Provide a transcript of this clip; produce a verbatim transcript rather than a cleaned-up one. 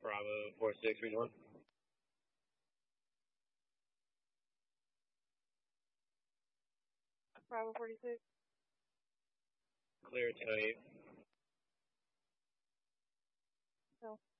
Bravo four six read one. Bravo forty-six. Clear tail eight. No.